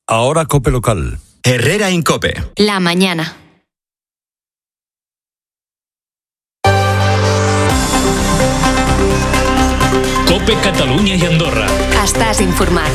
Ahora COPE local. Herrera Incope. La mañana. COPE Catalunya i Andorra. Estàs informat.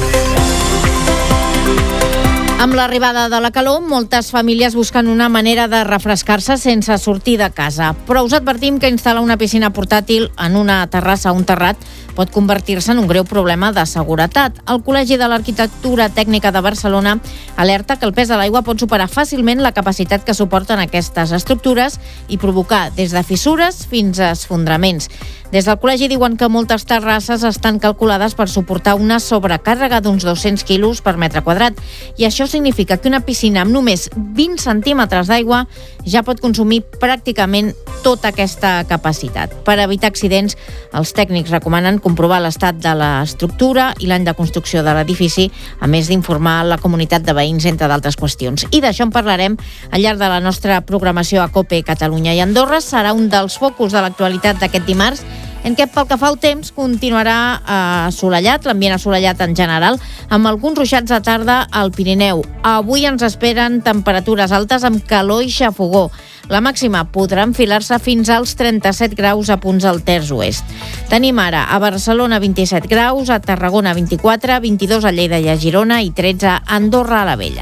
Amb l'arribada de la calor, moltes famílies busquen una manera de refrescar-se sense sortir de casa. Però us advertim que instal·lar una piscina portàtil en una terrassa o un terrat pot convertir-se en un greu problema de seguretat. El Col·legi de l'Arquitectura Tècnica de Barcelona alerta que el pes de l'aigua pot superar fàcilment la capacitat que suporten aquestes estructures i provocar des de fissures fins a esfondraments. Des del col·legi diuen que moltes terrasses estan calculades per suportar una sobrecàrrega d'uns 200 quilos per metre quadrat i això significa que una piscina amb només 20 centímetres d'aigua ja pot consumir pràcticament tota aquesta capacitat. Per evitar accidents, els tècnics recomanen comprovar l'estat de l'estructura i l'any de construcció de l'edifici, a més d'informar la comunitat de veïns, entre d'altres qüestions. I d'això en parlarem al llarg de la nostra programació a COPE Catalunya i Andorra. Serà un dels focus de l'actualitat d'aquest dimarts, en què pel que fa al temps continuarà assolellat, l'ambient assolellat en general, amb alguns ruixats de tarda al Pirineu. Avui ens esperen temperatures altes amb calor i xafogó. La màxima podrà enfilar-se fins als 37 graus a punts del terç oest. Tenim ara a Barcelona 27 graus, a Tarragona 24, 22 a Lleida i a Girona i 13 a Andorra a la Vella.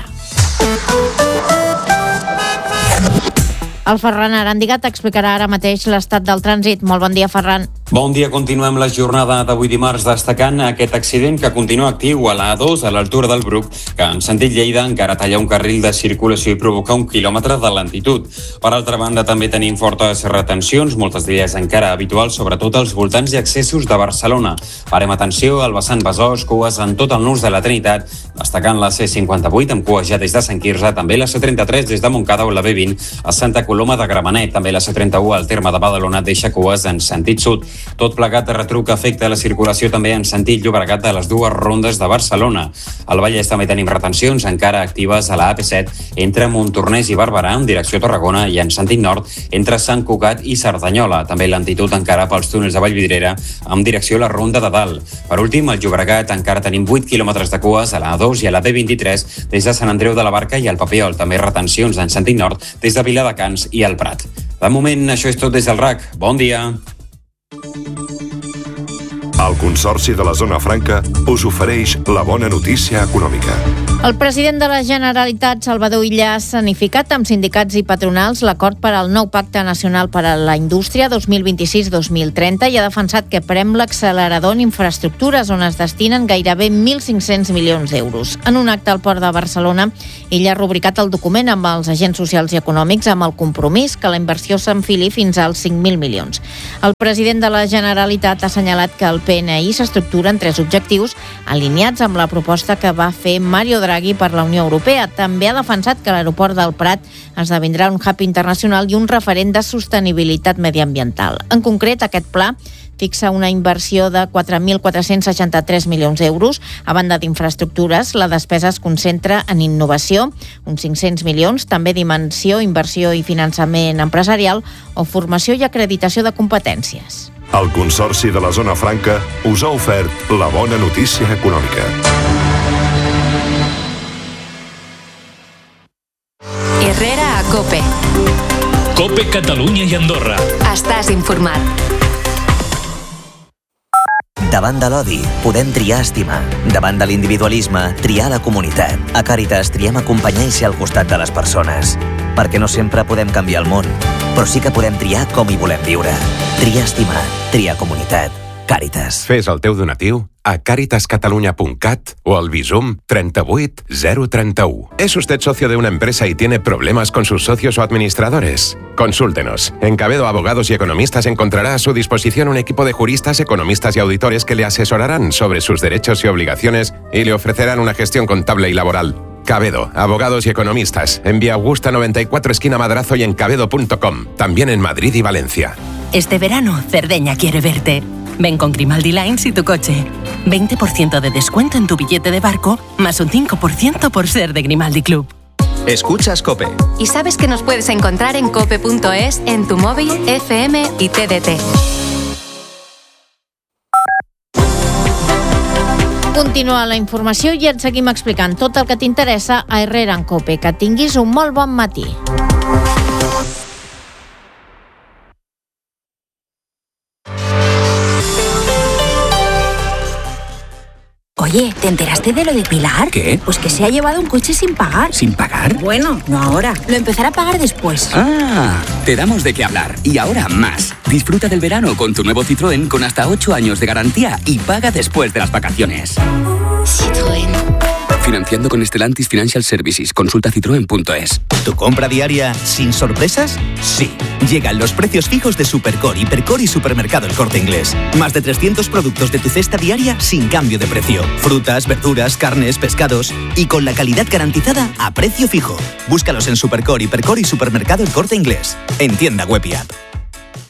El Ferran Arandigat explicarà ara mateix l'estat del trànsit. Molt bon dia, Ferran. Bon dia, continuem la jornada d'avui dimarts destacant aquest accident que continua actiu a la A2 a l'altura del Bruc, que en sentit Lleida encara talla un carril de circulació i provoca 1 quilòmetre de lentitud. Per altra banda, també tenim fortes retencions, moltes d'elles encara habituals, sobretot als voltants i accessos de Barcelona. Farem atenció al vessant Besòs, cues en tot el nus de la Trinitat, destacant la C58 amb cues ja des de Sant Quirze, també la C33 des de Montcada o la B20 a Santa Coloma de Gramenet, també la C31 al terme de Badalona deixa cues en sentit sud. Tot plegat de retruc afecta la circulació també en sentit Llobregat de les dues rondes de Barcelona. Al Vallès també tenim retencions encara actives a la AP7 entre Montornès i Barberà en direcció Tarragona i en sentit nord entre Sant Cugat i Cerdanyola. També lentitud encara pels túnels de Vallvidrera en direcció a la Ronda de Dalt. Per últim, al Llobregat encara tenim 8 quilòmetres de cues a la A2 i a la B23 des de Sant Andreu de la Barca i al Papiol. També retencions en sentit nord des de Viladecans i el Prat. De moment, això és tot des del RAC. Bon dia. El Consorci de la Zona Franca us ofereix la bona notícia econòmica. El president de la Generalitat, Salvador Illa, ha escenificat amb sindicats i patronals l'acord per al nou Pacte Nacional per a la Indústria 2026-2030 i ha defensat que prem l'accelerador en infraestructures on es destinen gairebé 1.500 milions d'euros. En un acte al Port de Barcelona, ell ha rubricat el document amb els agents socials i econòmics amb el compromís que la inversió s'enfili fins als 5.000 milions. El president de la Generalitat ha assenyalat que el PNI s'estructura en 3 objectius alineats amb la proposta que va fer Mario Draghi per la Unió Europea. També ha defensat que l'aeroport del Prat esdevindrà un hub internacional i un referent de sostenibilitat mediambiental. En concret, aquest pla fixa una inversió de 4.463 milions d'euros. A banda d'infraestructures, la despesa es concentra en innovació, uns 500 milions, també dimensió, inversió i finançament empresarial o formació i acreditació de competències. El Consorci de la Zona Franca us ha ofert la bona notícia econòmica. Herrera a COPE. COPE Catalunya i Andorra. Estàs informat. Davant de l'odi, podem triar estimar. Davant de l'individualisme, triar la comunitat. A Càritas triem acompanyar i ser al costat de les persones. Perquè no sempre podem canviar el món, però sí que podem triar com hi volem viure. Triar estimar, triar comunitat. Càritas. Fes el teu donatiu a caritascatalunya.cat o al Bizum 38 031. ¿Es usted socio de una empresa y tiene problemas con sus socios o administradores? Consúltenos. En Cabedo Abogados y Economistas encontrará a su disposición un equipo de juristas, economistas y auditores que le asesorarán sobre sus derechos y obligaciones y le ofrecerán una gestión contable y laboral. Cabedo, Abogados y Economistas, en Vía Augusta 94, esquina Madrazo y en cabedo.com. También en Madrid y Valencia. Este verano, Cerdeña quiere verte. Ven con Grimaldi Lines y tu coche. 20% de descuento en tu billete de barco, más un 5% por ser de Grimaldi Club. Escuchas COPE. Y sabes que nos puedes encontrar en cope.es, en tu móvil, FM y TDT. Continua la informació i et seguim explicant tot el que t'interessa a Herrera en Cope. Que tinguis un molt bon matí. Oye, ¿te enteraste de lo de Pilar? ¿Qué? Pues que se ha llevado un coche sin pagar. ¿Sin pagar? Bueno, no ahora. Lo empezará a pagar después. Ah, te damos de qué hablar. Y ahora más. Disfruta del verano con tu nuevo Citroën con hasta 8 años de garantía y paga después de las vacaciones. Citroën. Financiando con Stellantis Financial Services. Consulta citroen.es. ¿Tu compra diaria sin sorpresas? Sí. Llegan los precios fijos de Supercore, Hipercore y Supermercado El Corte Inglés. Más de 300 productos de tu cesta diaria sin cambio de precio. Frutas, verduras, carnes, pescados y con la calidad garantizada a precio fijo. Búscalos en Supercore, Hipercore y Supermercado El Corte Inglés. En tienda web y app.